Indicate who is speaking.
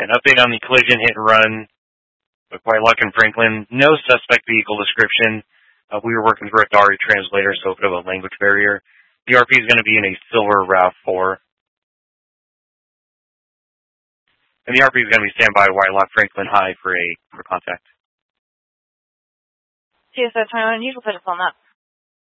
Speaker 1: An update on the collision hit and run with Whitelock and Franklin. No suspect vehicle description. We were working through a Dari translator, so a bit of a language barrier. The RP is going to be in a silver RAV4. And the RP is going to be standby Whitelock Franklin High for contact.
Speaker 2: TSO 21, usual put on that.